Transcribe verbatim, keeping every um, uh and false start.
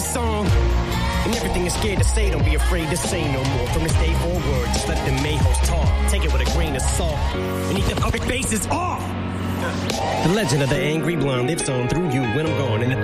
this song. And everything is scared to say, don't be afraid to say no more. From this day forward, just let the mayhoes talk. Take it with a grain of salt. And eat the puppet faces off. The legend of the angry blonde lives on through you when I'm gone. And the